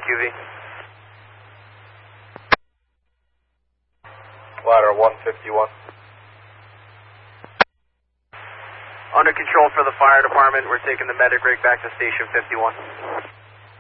QV. Ladder 151. Under control for the fire department. We're taking the medic rig back to station 51.